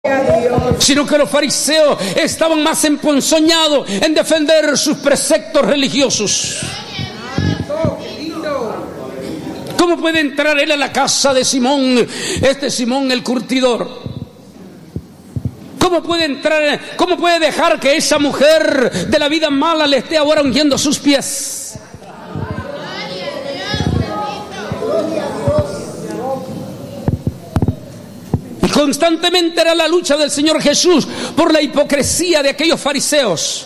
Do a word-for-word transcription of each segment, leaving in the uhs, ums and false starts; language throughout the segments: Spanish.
sino que los fariseos estaban más emponzoñados en defender sus preceptos religiosos. ¿Cómo puede entrar él a la casa de Simón, este Simón el curtidor? ¿Cómo puede entrar, cómo puede dejar que esa mujer de la vida mala le esté ahora ungiendo sus pies? Y constantemente era la lucha del Señor Jesús por la hipocresía de aquellos fariseos.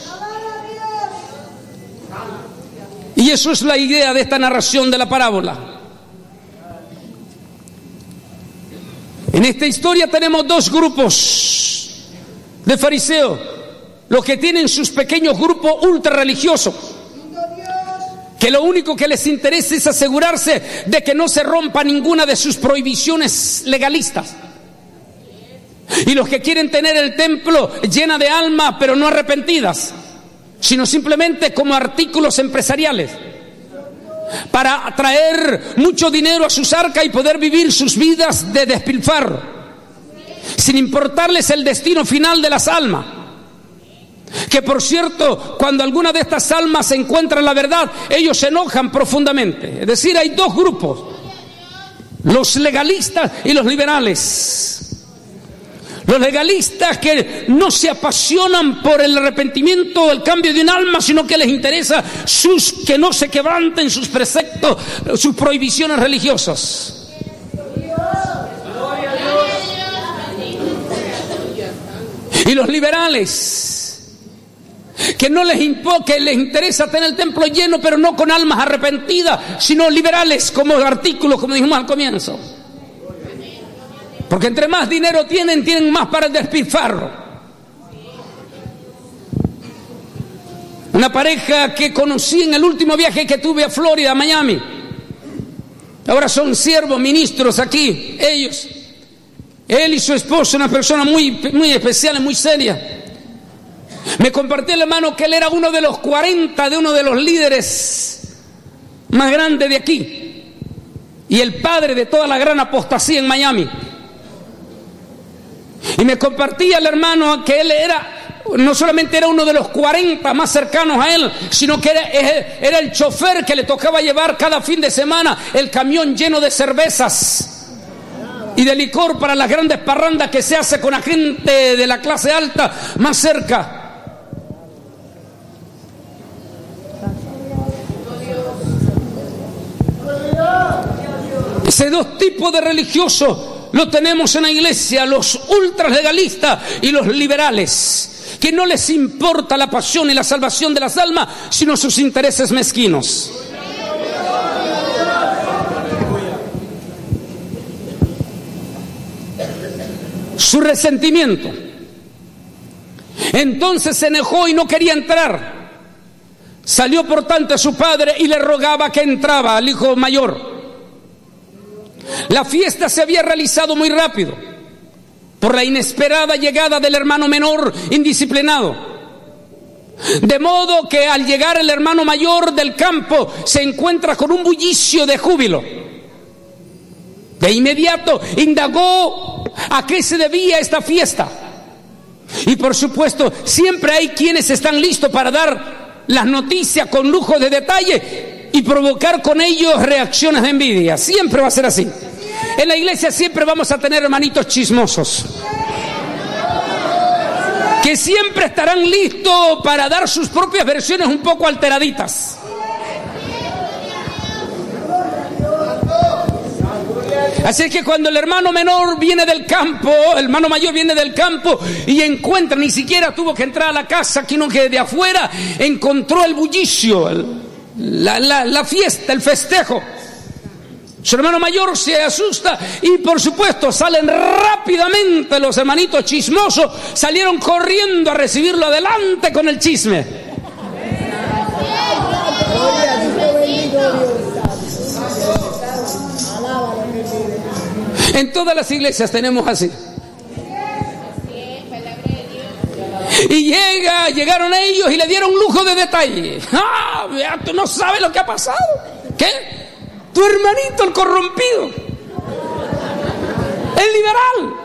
Y eso es la idea de esta narración de la parábola. En esta historia tenemos dos grupos de fariseos, los que tienen sus pequeños grupos ultra religiosos, que lo único que les interesa es asegurarse de que no se rompa ninguna de sus prohibiciones legalistas, y los que quieren tener el templo lleno de almas pero no arrepentidas, sino simplemente como artículos empresariales para atraer mucho dinero a sus arcas y poder vivir sus vidas de despilfarro, sin importarles el destino final de las almas. Que por cierto, cuando alguna de estas almas encuentra la verdad, ellos se enojan profundamente. Es decir, hay dos grupos: los legalistas y los liberales. Los legalistas que no se apasionan por el arrepentimiento o el cambio de un alma, sino que les interesa sus, que no se quebranten sus preceptos, sus prohibiciones religiosas. Y los liberales, que no les impo, que les interesa tener el templo lleno, pero no con almas arrepentidas, sino liberales como artículos, como dijimos al comienzo. Porque entre más dinero tienen, tienen más para el despilfarro. Una pareja que conocí en el último viaje que tuve a Florida, a Miami. Ahora son siervos, ministros aquí, ellos. Él y su esposa, una persona muy, muy especial y muy seria. Me compartió el hermano que él era uno de los cuarenta de uno de los líderes más grandes de aquí. Y el padre de toda la gran apostasía en Miami. Y me compartía el hermano que él era, no solamente era uno de los cuarenta más cercanos a él, sino que era, era el chofer que le tocaba llevar cada fin de semana el camión lleno de cervezas y de licor para las grandes parrandas que se hace con la gente de la clase alta más cerca. Ese dos tipos de religiosos lo tenemos en la iglesia: los ultras legalistas y los liberales, que no les importa la pasión y la salvación de las almas, sino sus intereses mezquinos. Su resentimiento. Entonces se enojó y no quería entrar. Salió por tanto a su padre y le rogaba que entraba al hijo mayor. La fiesta se había realizado muy rápido por la inesperada llegada del hermano menor indisciplinado. De modo que al llegar el hermano mayor del campo se encuentra con un bullicio de júbilo. De inmediato indagó a qué se debía esta fiesta. Y por supuesto, siempre hay quienes están listos para dar las noticias con lujo de detalle y provocar con ellos reacciones de envidia. Siempre va a ser así. En la iglesia siempre vamos a tener hermanitos chismosos, que siempre estarán listos para dar sus propias versiones un poco alteraditas. Así que cuando el hermano menor viene del campo, el hermano mayor viene del campo y encuentra, ni siquiera tuvo que entrar a la casa, sino que de afuera encontró el bullicio, el, la, la, la fiesta, el festejo. Su hermano mayor se asusta y por supuesto salen rápidamente los hermanitos chismosos, salieron corriendo a recibirlo adelante con el chisme. En todas las iglesias tenemos así. Y llega, llegaron ellos y le dieron lujo de detalle. Ah, tú no sabes lo que ha pasado. ¿Qué? Tu hermanito el corrompido, el liberal,